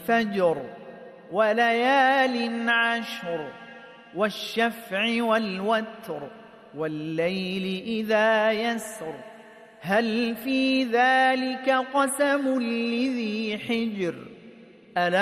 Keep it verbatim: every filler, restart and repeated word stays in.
فجر وليال عشر والشفع والوتر والليل إذا يسر هل في ذلك قسم لذي حجر ألم